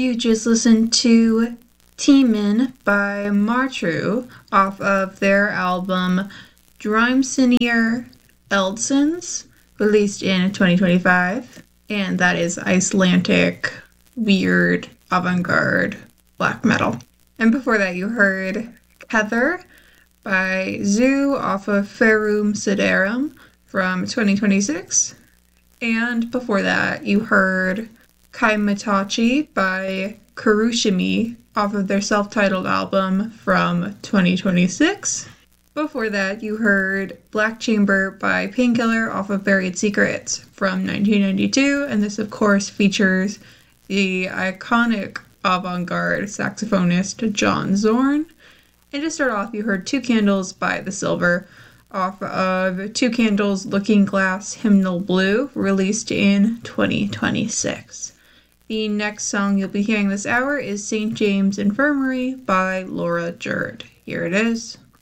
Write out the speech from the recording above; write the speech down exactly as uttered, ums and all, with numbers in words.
You just listened to Teemin by Martru off of their album Dreimsynir Eldsons, released in twenty twenty-five, and that is Icelandic, weird, avant-garde black metal. And before that you heard Heather by Zoo off of Ferum Siderum from twenty twenty-six, and before that you heard Kaimatachi by Kurushimi off of their self-titled album from twenty twenty-six. Before that, you heard Black Chamber by Painkiller off of Buried Secrets from nineteen ninety-two, and this, of course, features the iconic avant-garde saxophonist John Zorn. And to start off, you heard Two Candles by The Silver off of Two Candles Looking Glass Hymnal Blue, released in twenty twenty-six. The next song you'll be hearing this hour is Saint James Infirmary by Laura Jerd. Here it is.